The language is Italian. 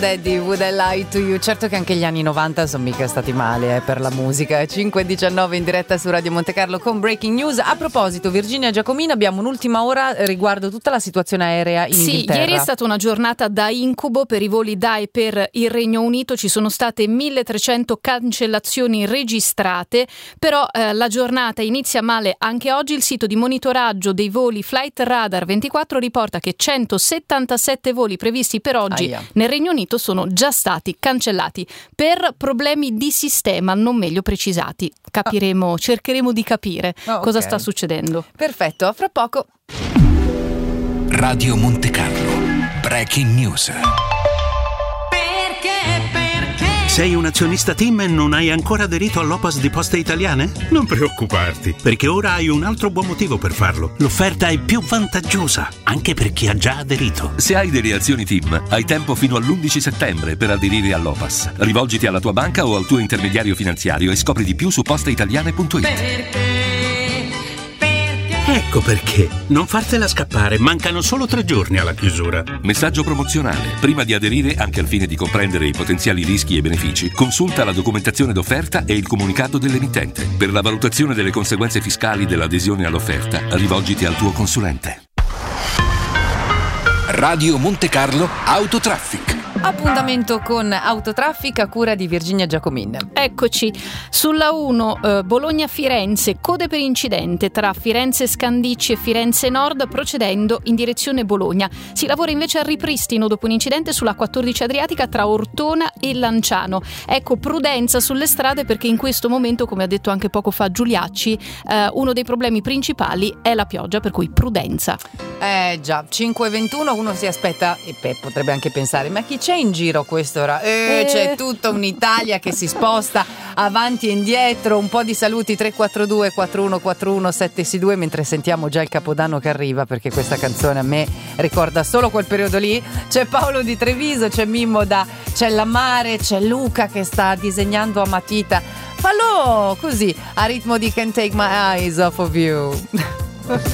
Daddy, Would I Lie to You? Certo che anche gli anni 90 sono mica stati male per la musica. 5:19 in diretta su Radio Monte Carlo con Breaking News. A proposito, Virginia Giacomino, abbiamo un'ultima ora riguardo tutta la situazione aerea in Inghilterra. Sì, ieri è stata una giornata da incubo per i voli da e per il Regno Unito. Ci sono state 1300 cancellazioni registrate, però la giornata inizia male anche oggi. Il sito di monitoraggio dei voli Flight Radar 24 riporta che 177 voli previsti per oggi nel Regno Unito sono già stati cancellati per problemi di sistema non meglio precisati. Capiremo, cercheremo di capire cosa sta succedendo. Perfetto, a fra poco. Radio Monte Carlo, Breaking News. Sei un azionista TIM e non hai ancora aderito all'OPAS di Poste Italiane? Non preoccuparti, perché ora hai un altro buon motivo per farlo. L'offerta è più vantaggiosa, anche per chi ha già aderito. Se hai delle azioni TIM, hai tempo fino all'11 settembre per aderire all'OPAS. Rivolgiti alla tua banca o al tuo intermediario finanziario e scopri di più su posteitaliane.it. Ecco perché. Non fartela scappare, mancano solo 3 giorni alla chiusura. Messaggio promozionale. Prima di aderire, anche al fine di comprendere i potenziali rischi e benefici, consulta la documentazione d'offerta e il comunicato dell'emittente. Per la valutazione delle conseguenze fiscali dell'adesione all'offerta, rivolgiti al tuo consulente. Radio Monte Carlo Autotraffic. Appuntamento con Autotraffic a cura di Virginia Giacomin. Eccoci, sulla 1 Bologna-Firenze, code per incidente tra Firenze Scandicci e Firenze Nord, procedendo in direzione Bologna. Si lavora invece al ripristino dopo un incidente sulla 14 Adriatica tra Ortona e Lanciano. Ecco, prudenza sulle strade perché in questo momento, come ha detto anche poco fa Giuliacci, uno dei problemi principali è la pioggia, per cui prudenza. Già, 5:21, uno si aspetta e potrebbe anche pensare, ma chi c'è in giro a quest'ora? C'è tutta un'Italia che si sposta avanti e indietro. Un po' di saluti 342 4141 762 mentre sentiamo già il Capodanno che arriva, perché questa canzone a me ricorda solo quel periodo lì. C'è Paolo di Treviso, c'è Mimmo c'è la Mare, c'è Luca che sta disegnando a matita. Fallo così a ritmo di Can't Take My Eyes Off of You.